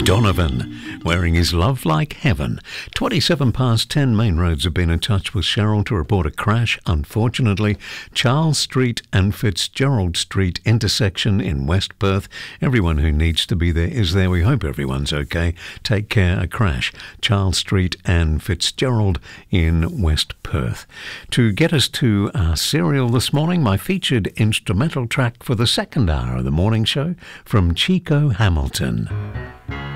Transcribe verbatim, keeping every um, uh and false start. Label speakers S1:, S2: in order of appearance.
S1: Donovan, wearing his love like heaven. twenty-seven past ten, Main Roads have been in touch with Cheryl to report a crash. Unfortunately, Charles Street and Fitzgerald Street intersection in West Perth. Everyone who needs to be there is there. We hope everyone's okay. Take care, a crash. Charles Street and Fitzgerald in West Perth. To get us to our serial this morning, my featured instrumental track for the second hour of the morning show from Chico Hamilton.